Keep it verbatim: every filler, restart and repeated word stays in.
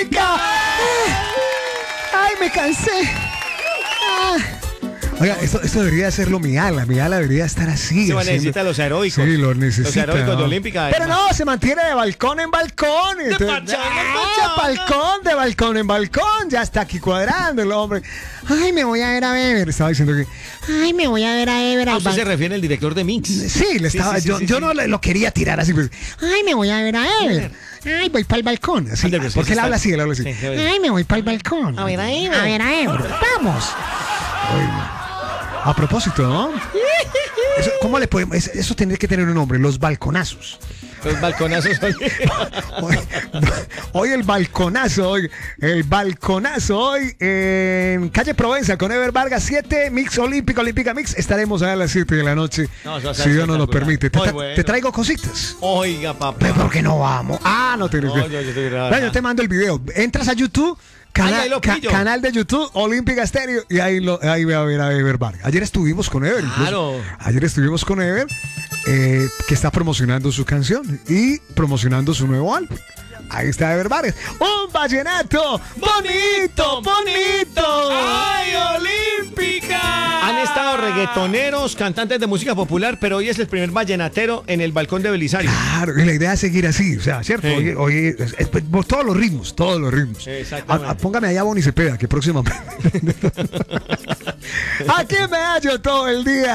olímpica. Ay, me cansé. Ah. Oiga, esto, esto debería hacerlo mi ala. Mi ala debería estar así. Se necesita los aeroicos. Sí, los necesita. Los aeroicos ¿no? de Olímpica. Pero no, se mantiene de balcón en balcón. De pachanga en ah, pachanga. balcón, de balcón en balcón. Ya está aquí cuadrando el hombre. Ay, me voy a ver a Ever. Estaba diciendo que. Ay, me voy a ver a Ever. ¿A al usted bal- se refiere al director de Mix? Sí, le estaba. sí, sí, yo sí, yo sí. no le- lo quería tirar así. Pues. Ay, me voy a ver a Ever. Ay, voy para el balcón. Así, Ándale, pues, porque él está- habla así, él habla así. Sí, sí, sí. Ay, me voy para el balcón. A ver a Ever. A ver a Ever. Vamos. Oiga. A propósito, ¿no? Eso, ¿Cómo le podemos? es- Eso tiene que tener un nombre, los balconazos. Los balconazos. Hoy, hoy el balconazo, hoy, el balconazo hoy en Calle Provenza con Ever Vargas, siete, Mix Olímpica, Olímpica Mix. Estaremos a las siete de la noche, No, eso va a ser si Dios nos lo espectacular. permite. Te, Muy tra- bueno. te traigo cositas. Oiga, papá. Pero ¿por qué no vamos? Ah, no tienes No, que. yo- yo estoy grabando. Bueno, yo te mando el video. Entras a YouTube. Canal, Ay, ahí lo ca- pillo. canal de YouTube, Olímpica Stereo, y ahí, lo, ahí voy a ver a Ever Vargas. Ayer estuvimos con Ever. incluso. Claro. Ayer estuvimos con Ever, eh, que está promocionando su canción y promocionando su nuevo álbum. Ahí está Ever Vargas. ¡Un vallenato bonito, bonito! ¡Ay, Olímpica! Han estado reggaetoneros, cantantes de música popular, pero hoy es el primer vallenatero en el balcón de Belisario. Claro, y la idea es seguir así, o sea, ¿cierto? Sí. Hoy, hoy es- es- pues, todos los ritmos, todos los ritmos. Exactamente. A- a- póngame allá Bonnie Cepeda, que próximamente. Aquí me hallo todo el día.